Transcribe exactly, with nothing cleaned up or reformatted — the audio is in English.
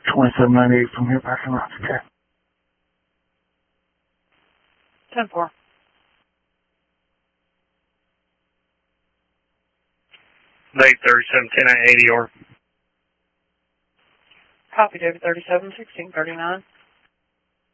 twenty-seven ninety-eight from here, parking lot. Okay. ten four. Dave thirty-seven, ten eighty, or. Copy, David thirty-seven, sixteen thirty-nine.